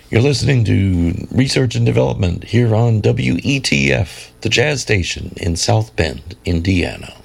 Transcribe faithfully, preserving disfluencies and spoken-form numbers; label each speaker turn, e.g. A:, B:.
A: You're listening to Research and Development here on W E T F, the jazz station in South Bend, Indiana.